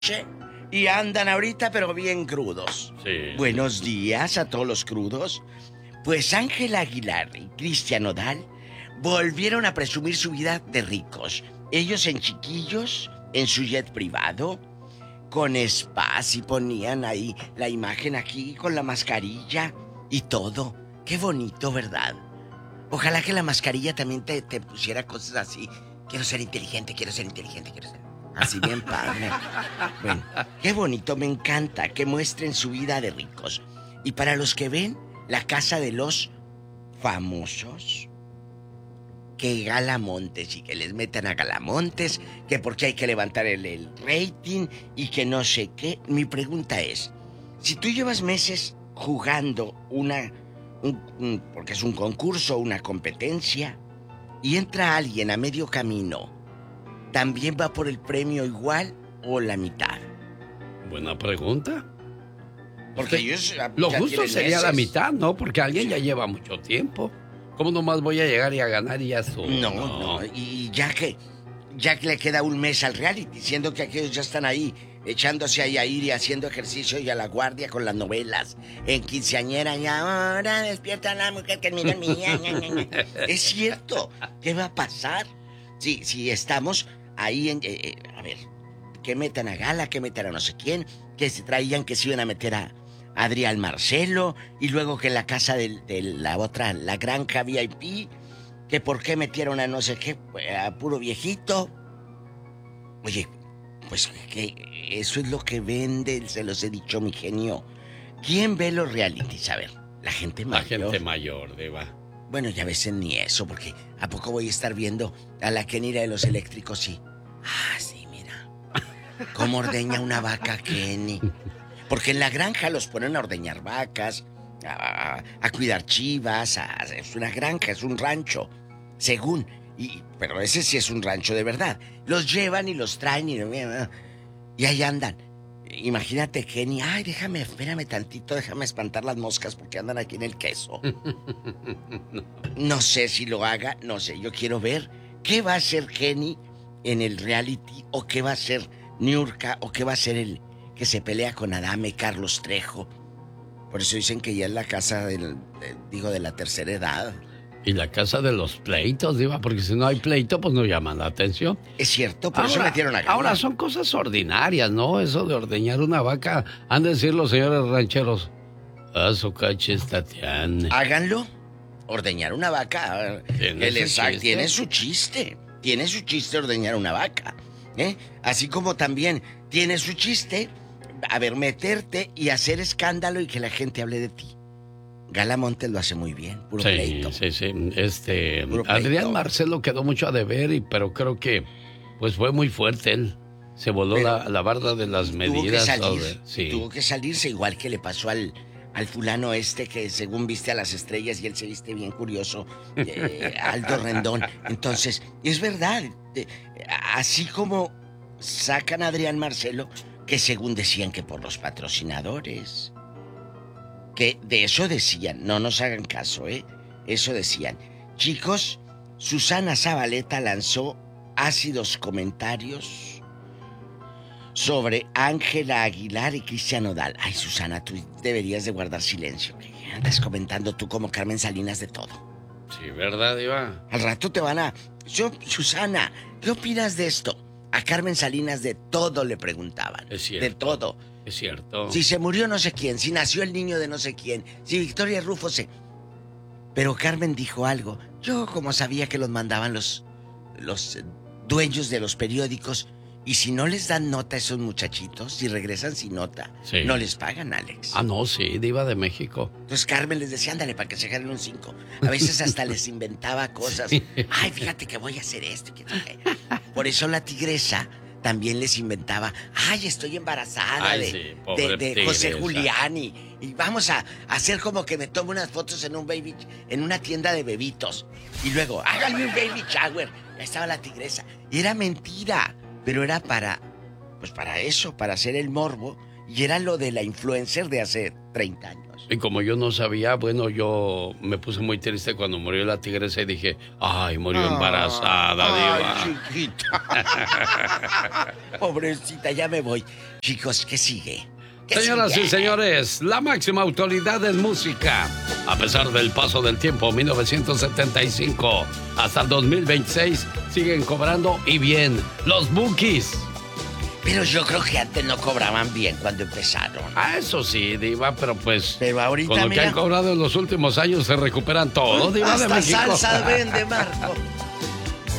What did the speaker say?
y andan ahorita pero bien crudos. Sí. Buenos días a todos los crudos. Pues Ángela Aguilar y Cristian Nodal volvieron a presumir su vida de ricos. Ellos en chiquillos, en su jet privado, con spas y ponían ahí la imagen aquí con la mascarilla y todo. Qué bonito, ¿verdad? Ojalá que la mascarilla también te pusiera cosas así. Quiero ser inteligente, quiero ser inteligente, quiero ser... Así bien padre. Bueno, qué bonito, me encanta que muestren su vida de ricos. Y para los que ven la casa de los famosos, que Galamontes y que les metan a Galamontes, que porque hay que levantar el rating y que no sé qué. Mi pregunta es, si tú llevas meses jugando porque es un concurso, una competencia, y entra alguien a medio camino, ¿también va por el premio igual o la mitad? Buena pregunta. Porque ellos lo ya justo tienen sería meses. la mitad, ¿no? Porque alguien ya lleva mucho tiempo. ¿Cómo nomás voy a llegar y a ganar y ya estuvo? No. Y ya que le queda un mes al reality, siendo que aquellos ya están ahí, echándose ahí a ir y haciendo ejercicio y a la guardia con las novelas. En quinceañera y ahora despierta la mujer que mira mía. Es cierto. ¿Qué va a pasar? Si estamos ahí a ver, que metan a Gala, que metan a no sé quién, que se traían que se iban a meter a Adrián Marcelo, y luego que en la casa de la otra, la granja VIP, que por qué metieron a no sé qué, a puro viejito. Oye, pues que eso es lo que vende, se los he dicho, mi genio. ¿Quién ve los realities? A ver, la gente mayor. La gente mayor, Diva. Bueno, ya ves ni eso, porque ¿a poco voy a estar viendo a la Kenira de los eléctricos? Sí. Ah, sí, mira. ¿Cómo ordeña una vaca, Kenny? Porque en la granja los ponen a ordeñar vacas, a cuidar chivas, es una granja, es un rancho, según. Pero ese sí es un rancho de verdad. Los llevan y los traen y ahí andan. Imagínate, Kenny, ay, espérame tantito, déjame espantar las moscas porque andan aquí en el queso. No sé si lo haga, no sé, yo quiero ver qué va a hacer Kenny en el reality, o qué va a hacer Niurka, o qué va a hacer el que se pelea con Adame, Carlos Trejo. Por eso dicen que ya es la casa de la tercera edad. Y la casa de los pleitos, Diva, porque si no hay pleito, pues no llaman la atención. Es cierto, por eso metieron a Gala. Ahora son cosas ordinarias, ¿no? Eso de ordeñar una vaca, han de decir los señores rancheros. A su cachis, Tatiana. Háganlo. Ordeñar una vaca. Tiene su chiste. Tiene su chiste ordeñar una vaca. Así como también tiene su chiste, a ver, meterte y hacer escándalo y que la gente hable de ti. Gala Montes lo hace muy bien, puro pleito. Sí. Puro Adrián pleito. Marcelo quedó mucho a deber, pero creo que pues fue muy fuerte él. Se voló la barda de las medidas. Tuvo que salirse, igual que le pasó al fulano que según viste a las estrellas y él se viste bien curioso, Aldo Rendón. Entonces, es verdad, así como sacan a Adrián Marcelo, que según decían que por los patrocinadores, que de eso decían, no nos hagan caso, eso decían. Chicos, Susana Zabaleta lanzó ácidos comentarios sobre Ángela Aguilar y Cristian Nodal. Ay, Susana, tú deberías de guardar silencio. Andas comentando tú como Carmen Salinas de todo. Sí, ¿verdad, Diva? Al rato te van a... Susana, ¿qué opinas de esto? A Carmen Salinas de todo le preguntaban. Es cierto. De todo. Es cierto. Si se murió no sé quién, si nació el niño de no sé quién, si Victoria Rufo Pero Carmen dijo algo. Yo como sabía que los mandaban los dueños de los periódicos, y si no les dan nota a esos muchachitos, si regresan sin nota, no les pagan, Alex. Ah, no, sí, Diva de México. Entonces Carmen les decía, ándale, para que se ganen un 5. A veces hasta les inventaba cosas. Sí. Ay, fíjate que voy a hacer esto. Por eso la tigresa también les inventaba, ay, estoy embarazada de José Julián y vamos a hacer como que me tomo unas fotos en una tienda de bebitos. Y luego, háganme un baby shower. Ahí estaba la tigresa. Y era mentira, pero era para eso, para hacer el morbo. Y era lo de la influencer de hace 30 años. Y como yo no sabía, bueno, yo me puse muy triste cuando murió la tigresa y dije, ay, murió embarazada, Diva. Ay, chiquita. Pobrecita, ya me voy. Chicos, ¿qué sigue? Señoras y señores, la máxima autoridad en música. A pesar del paso del tiempo, 1975 hasta el 2026, siguen cobrando y bien. Los Bukis. Pero yo creo que antes no cobraban bien cuando empezaron. Ah, eso sí, Diva, pero pues... Pero ahorita, con lo mira, que han cobrado en los últimos años se recuperan todo, Diva de hasta México. salsa vende, Marco.